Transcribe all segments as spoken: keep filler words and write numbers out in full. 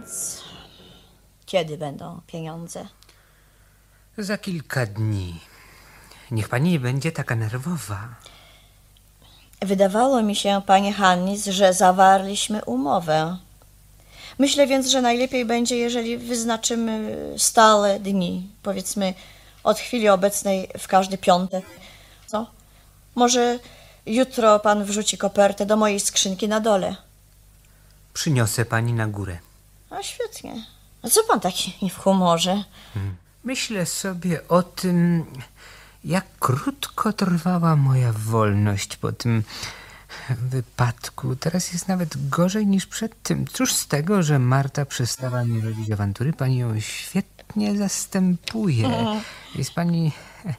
Więc kiedy będą pieniądze? Za kilka dni. Niech pani nie będzie taka nerwowa. Wydawało mi się, panie Hannis, że zawarliśmy umowę. Myślę więc, że najlepiej będzie, jeżeli wyznaczymy stale dni. Powiedzmy od chwili obecnej w każdy piątek. Co? Może jutro pan wrzuci kopertę do mojej skrzynki na dole. Przyniosę pani na górę. A świetnie. A co pan taki nie w humorze? Myślę sobie o tym, jak krótko trwała moja wolność po tym wypadku. Teraz jest nawet gorzej niż przed tym. Cóż z tego, że Marta przestała mi robić awantury? Pani ją świetnie zastępuje. Jest pani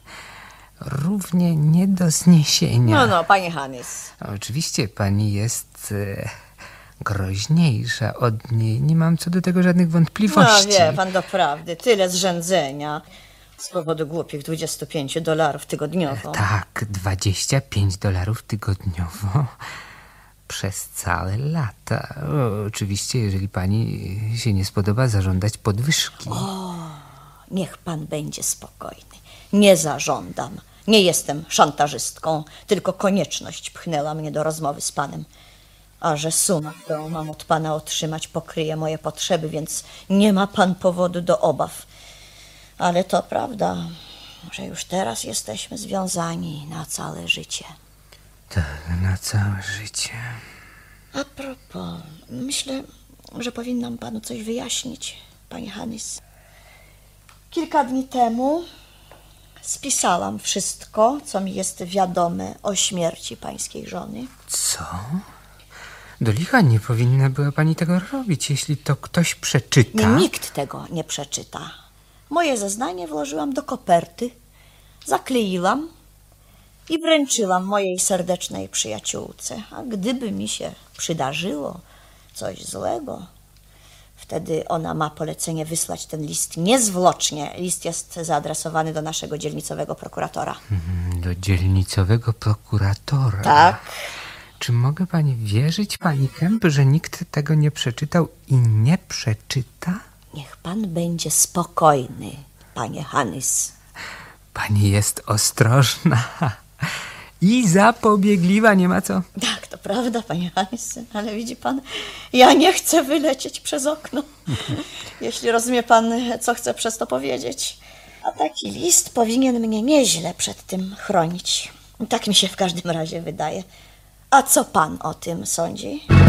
równie nie do zniesienia. No, no, panie Hannis. Oczywiście pani jest e, groźniejsza od niej. Nie mam co do tego żadnych wątpliwości. No wie pan, doprawdy, tyle zrzędzenia z powodu głupich dwudziestu pięciu dolarów tygodniowo. Tak, dwadzieścia pięć dolarów tygodniowo przez całe lata. O, oczywiście, jeżeli pani się nie spodoba, zażądać podwyżki. O, niech pan będzie spokojny. Nie zażądam. Nie jestem szantażystką, tylko konieczność pchnęła mnie do rozmowy z panem. A że suma, którą mam od pana otrzymać, pokryje moje potrzeby, więc nie ma pan powodu do obaw. Ale to prawda, że już teraz jesteśmy związani na całe życie. Tak, na całe życie. A propos, myślę, że powinnam panu coś wyjaśnić, panie Hannis. Kilka dni temu spisałam wszystko, co mi jest wiadome o śmierci pańskiej żony. Co? Do licha nie powinna była pani tego robić, jeśli to ktoś przeczyta. Nie, nikt tego nie przeczyta. Moje zeznanie włożyłam do koperty, zakleiłam i wręczyłam mojej serdecznej przyjaciółce. A gdyby mi się przydarzyło coś złego, wtedy ona ma polecenie wysłać ten list niezwłocznie. List jest zaadresowany do naszego dzielnicowego prokuratora. Do dzielnicowego prokuratora? Tak. Czy mogę pani wierzyć, pani Kemp, że nikt tego nie przeczytał i nie przeczyta? Niech pan będzie spokojny, panie Hannis. Pani jest ostrożna i zapobiegliwa, nie ma co? Tak, to prawda, panie Hannis, ale widzi pan, ja nie chcę wylecieć przez okno. Jeśli rozumie pan, co chcę przez to powiedzieć. A taki list powinien mnie nieźle przed tym chronić. Tak mi się w każdym razie wydaje. A co pan o tym sądzi?